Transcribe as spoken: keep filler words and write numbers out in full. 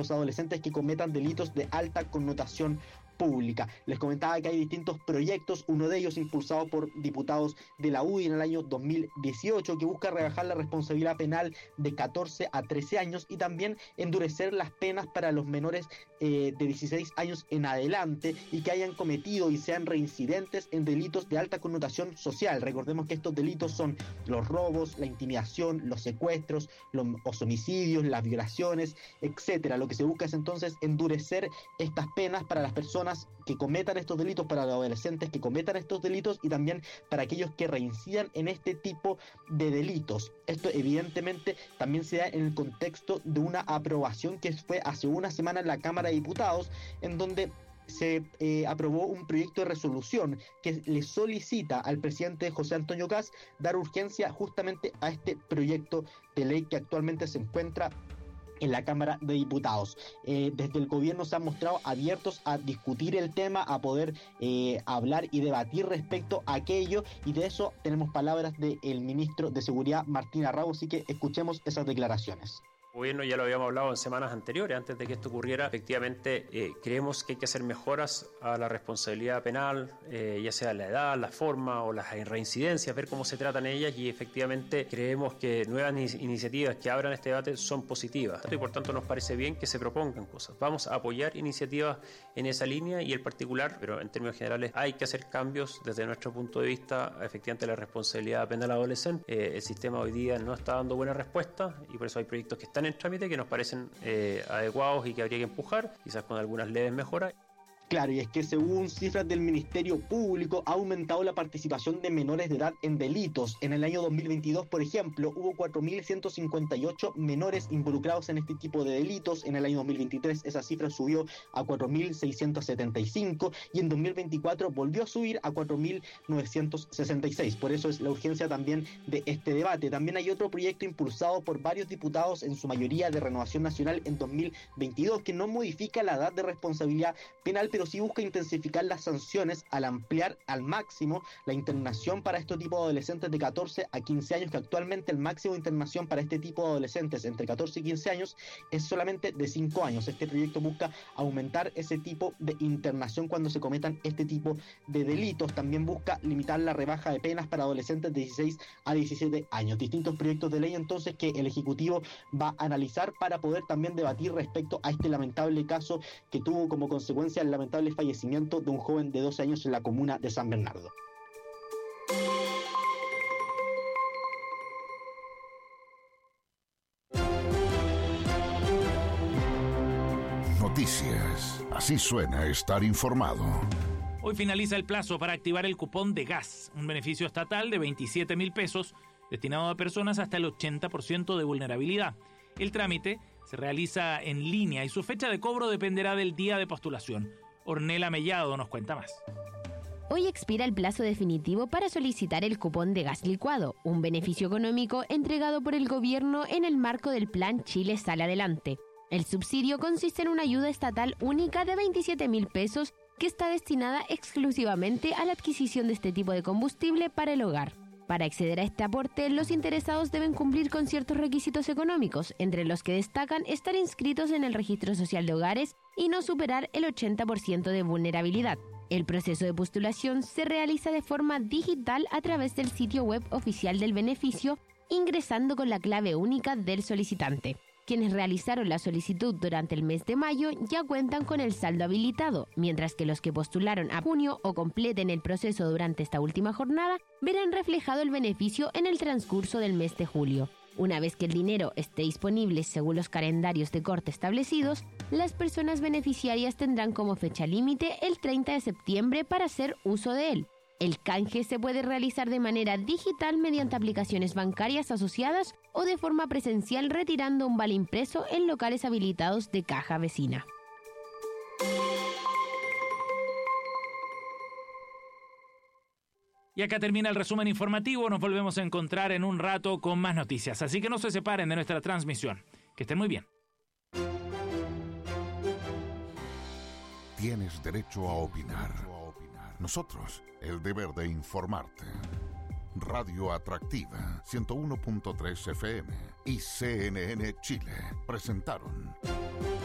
los adolescentes que cometan delitos de alta connotación pública. Les comentaba que hay distintos proyectos, uno de ellos impulsado por diputados de la U D I en el año dos mil dieciocho, que busca rebajar la responsabilidad penal de catorce a trece años y también endurecer las penas para los menores eh, de dieciséis años en adelante y que hayan cometido y sean reincidentes en delitos de alta connotación social. Recordemos que estos delitos son los robos, la intimidación, los secuestros, los homicidios, las violaciones, etcétera. Lo que se busca es entonces endurecer estas penas para las personas que cometan estos delitos, para los adolescentes que cometan estos delitos y también para aquellos que reincidan en este tipo de delitos. Esto evidentemente también se da en el contexto de una aprobación que fue hace una semana en la Cámara de Diputados, en donde se eh, aprobó un proyecto de resolución que le solicita al presidente José Antonio Kast dar urgencia justamente a este proyecto de ley que actualmente se encuentra en la Cámara de Diputados. Eh, desde el gobierno se han mostrado abiertos a discutir el tema, a poder eh, hablar y debatir respecto a aquello, y de eso tenemos palabras del ministro de Seguridad, Martín Arrau, así que escuchemos esas declaraciones. El gobierno ya lo habíamos hablado en semanas anteriores, antes de que esto ocurriera. Efectivamente, eh, creemos que hay que hacer mejoras a la responsabilidad penal, eh, ya sea la edad, la forma o las reincidencias, ver cómo se tratan ellas, y efectivamente creemos que nuevas in- iniciativas que abran este debate son positivas. Y por tanto nos parece bien que se propongan cosas. Vamos a apoyar iniciativas en esa línea y el particular, pero en términos generales hay que hacer cambios desde nuestro punto de vista. Efectivamente, la responsabilidad penal adolescente, eh, el sistema hoy día no está dando buena respuesta y por eso hay proyectos que están en trámite que nos parecen eh, adecuados y que habría que empujar, quizás con algunas leves mejoras. Claro, y es que según cifras del Ministerio Público ha aumentado la participación de menores de edad en delitos. En el año dos mil veintidós, por ejemplo, hubo cuatro mil ciento cincuenta y ocho menores involucrados en este tipo de delitos. En el año dos mil veintitrés esa cifra subió a cuatro mil seiscientos setenta y cinco y en dos mil veinticuatro volvió a subir a cuatro mil novecientos sesenta y seis. Por eso es la urgencia también de este debate. También hay otro proyecto impulsado por varios diputados, en su mayoría de Renovación Nacional, en dos mil veintidós, que no modifica la edad de responsabilidad penal, pero sí busca intensificar las sanciones al ampliar al máximo la internación para este tipo de adolescentes de catorce a quince años, que actualmente el máximo de internación para este tipo de adolescentes entre catorce y quince años es solamente de cinco años. Este proyecto busca aumentar ese tipo de internación cuando se cometan este tipo de delitos. También busca limitar la rebaja de penas para adolescentes de dieciséis a diecisiete años. Distintos proyectos de ley entonces que el Ejecutivo va a analizar para poder también debatir respecto a este lamentable caso que tuvo como consecuencia el lamentable fallecimiento de un joven de doce años en la comuna de San Bernardo. Noticias. Así suena estar informado. Hoy finaliza el plazo para activar el cupón de gas, un beneficio estatal de veintisiete mil pesos destinado a personas hasta el ochenta por ciento de vulnerabilidad. El trámite se realiza en línea y su fecha de cobro dependerá del día de postulación. Ornella Mellado nos cuenta más. Hoy expira el plazo definitivo para solicitar el cupón de gas licuado, un beneficio económico entregado por el gobierno en el marco del Plan Chile Sale Adelante. El subsidio consiste en una ayuda estatal única de veintisiete mil pesos que está destinada exclusivamente a la adquisición de este tipo de combustible para el hogar. Para acceder a este aporte, los interesados deben cumplir con ciertos requisitos económicos, entre los que destacan estar inscritos en el Registro Social de Hogares y no superar el ochenta por ciento de vulnerabilidad. El proceso de postulación se realiza de forma digital a través del sitio web oficial del beneficio, ingresando con la clave única del solicitante. Quienes realizaron la solicitud durante el mes de mayo ya cuentan con el saldo habilitado, mientras que los que postularon a junio o completen el proceso durante esta última jornada verán reflejado el beneficio en el transcurso del mes de julio. Una vez que el dinero esté disponible según los calendarios de corte establecidos, las personas beneficiarias tendrán como fecha límite el treinta de septiembre para hacer uso de él. El canje se puede realizar de manera digital mediante aplicaciones bancarias asociadas o de forma presencial retirando un vale impreso en locales habilitados de Caja Vecina. Y acá termina el resumen informativo. Nos volvemos a encontrar en un rato con más noticias. Así que no se separen de nuestra transmisión. Que estén muy bien. Tienes derecho a opinar. Nosotros, el deber de informarte. Radio Atractiva, ciento uno punto tres F M y C N N Chile presentaron